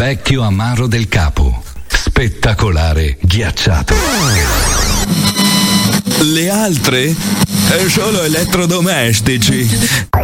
Vecchio amaro del capo. Spettacolare ghiacciato. Le altre? È solo elettrodomestici.